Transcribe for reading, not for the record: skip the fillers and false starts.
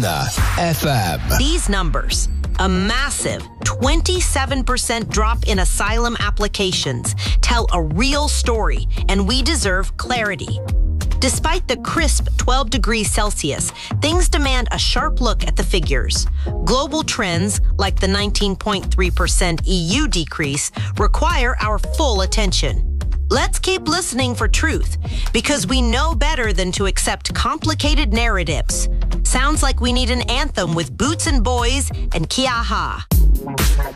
Garner FM. These numbers, a massive 27% drop in asylum applications, tell a real story, and we deserve clarity. Despite the crisp 12 degrees Celsius, things demand a sharp look at the figures. Global trends, like the 19.3% EU decrease, require our full attention. Let's keep listening for truth, because we know better than to accept complicated narratives. Sounds like we need an anthem with Boots and Boys and Kiaha.